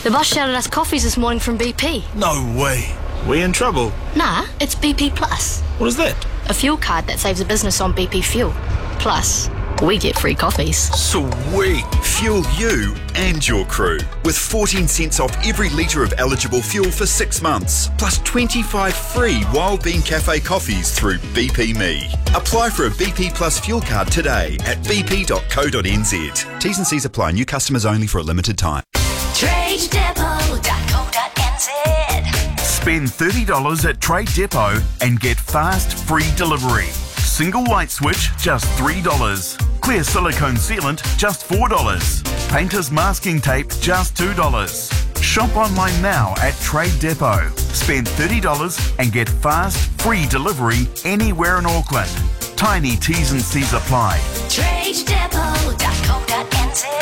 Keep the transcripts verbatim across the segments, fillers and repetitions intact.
The boss shouted us coffees this morning from B P. No way. We in trouble? Nah, it's B P Plus. What is that? A fuel card that saves a business on B P fuel. Plus, we get free coffees. Sweet. Fuel you and your crew with fourteen cents off every litre of eligible fuel for six months, plus twenty-five free Wild Bean Cafe coffees through B P Me. Apply for a B P Plus fuel card today at b p dot co dot n z. T's and C's apply. New customers only for a limited time. trade depot dot co dot n z. Spend thirty dollars at Trade Depot and get fast, free delivery. Single light switch, just three dollars. Clear silicone sealant, just four dollars. Painter's masking tape, just two dollars. Shop online now at Trade Depot. Spend thirty dollars and get fast, free delivery anywhere in Auckland. Tiny T's and C's apply. trade depot dot co dot n z.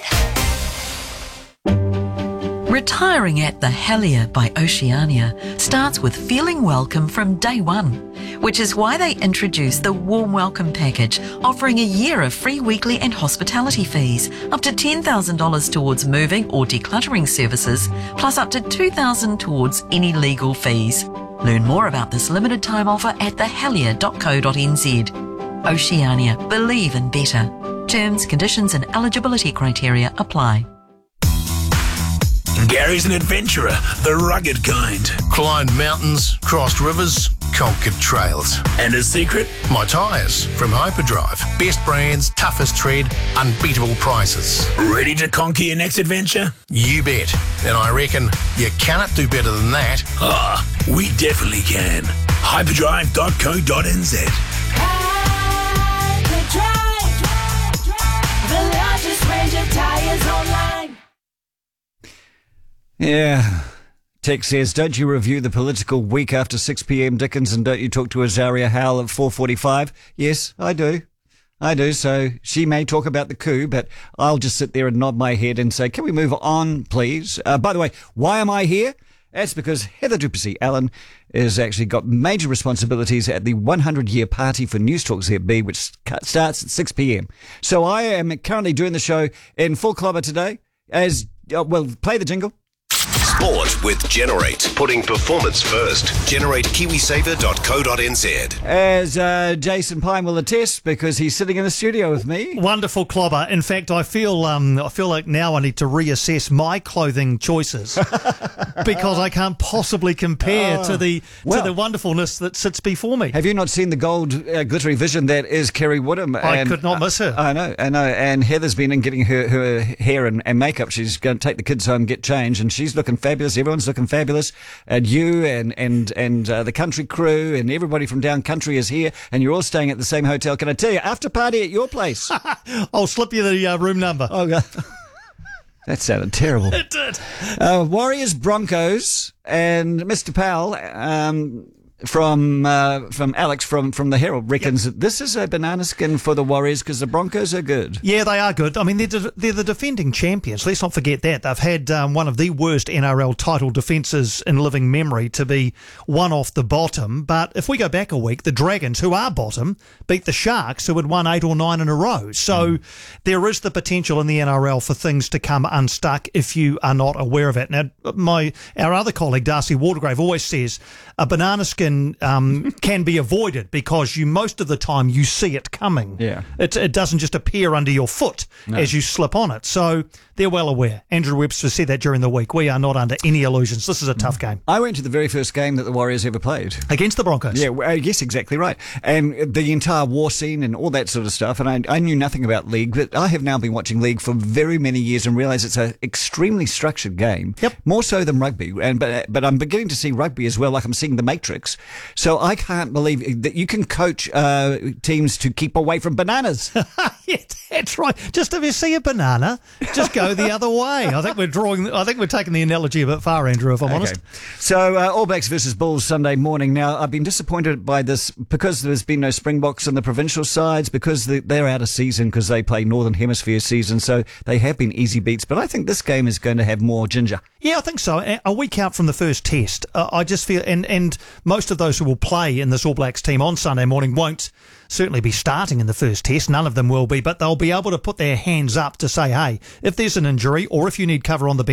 Retiring at the Helier by Oceania starts with feeling welcome from day one, which is why they introduced the Warm Welcome Package, offering a year of free weekly and hospitality fees, up to ten thousand dollars towards moving or decluttering services, plus up to two thousand dollars towards any legal fees. Learn more about this limited time offer at the helier dot co dot n z. Oceania, believe in better. Terms, conditions and eligibility criteria apply. Gary's an adventurer, the rugged kind. Climbed mountains, crossed rivers, conquered trails. And his secret? My tyres from Hyperdrive. Best brands, toughest tread, unbeatable prices. Ready to conquer your next adventure? You bet. And I reckon you cannot do better than that. Ah, we definitely can. hyperdrive dot co dot n z. Hyperdrive, the largest range of tyres online. Yeah. Tex says, don't you review the political week after six p.m, Dickens, and don't you talk to Azaria Howell at four forty-five? Yes, I do. I do. So she may talk about the coup, but I'll just sit there and nod my head and say, can we move on, please? Uh, by the way, why am I here? That's because Heather Duplessis Allen has actually got major responsibilities at the one hundred year party for News Talk Z B, which starts at six p.m. So I am currently doing the show in full clobber today. As uh, well, play the jingle. Sport with Generate, putting performance first. generate kiwi saver dot co dot n z. As uh, Jason Pine will attest, because he's sitting in the studio with me. Wonderful clobber. In fact, I feel um, I feel like now I need to reassess my clothing choices because I can't possibly compare oh, to the well, to the wonderfulness that sits before me. Have you not seen the gold uh, glittery vision that is Kerry Woodham? I and, could not miss her. Uh, I know, I know. And Heather's been in getting her, her hair and, and makeup. She's going to take the kids home, get changed, and she's looking fabulous. Everyone's looking fabulous. And you and and and uh, the country crew and everybody from down country is here, and you're all staying at the same hotel. Can I tell you, after party at your place? I'll slip you the uh, room number. Oh God. That sounded terrible. It did. Uh, Warriors Broncos and Mister Powell um, from uh, from Alex from, from the Herald reckons yep. that this is a banana skin for the Warriors because the Broncos are good. Yeah, they are good. I mean, they're, de- they're the defending champions. Let's not forget that. They've had um, one of the worst N R L title defences in living memory to be one off the bottom. But if we go back a week, the Dragons, who are bottom, beat the Sharks, who had won eight or nine in a row. So mm. there is the potential in the N R L for things to come unstuck if you are not aware of it. Now, my our other colleague, Darcy Watergrave, always says a banana skin um, can be avoided because you most of the time you see it coming. Yeah. It, it doesn't just appear under your foot no. as you slip on it. So they're well aware. Andrew Webster said that during the week. We are not under any illusions. This is a tough game. I went to the very first game that the Warriors ever played. Against the Broncos? Yeah, uh, yes, exactly right. And the entire war scene and all that sort of stuff. And I, I knew nothing about League, but I have now been watching League for very many years and realise it's an extremely structured game. Yep. More so than rugby. And but, but I'm beginning to see rugby as well, like I'm seeing The Matrix. So I can't believe that you can coach uh, teams to keep away from bananas. Yeah, that's right. Just if you see a banana, just go the other way. I think we're drawing. I think we're taking the analogy a bit far, Andrew, if I'm okay. honest. So uh, All Blacks versus Bulls Sunday morning. Now, I've been disappointed by this because there's been no Springboks on the provincial sides because they're out of season because they play Northern Hemisphere season. So they have been easy beats. But I think this game is going to have more ginger. Yeah, I think so. A week out from the first test, uh, I just feel, and, and most of those who will play in this All Blacks team on Sunday morning won't certainly be starting in the first test. None of them will be, but they'll be able to put their hands up to say, hey, if there's an injury or if you need cover on the bench,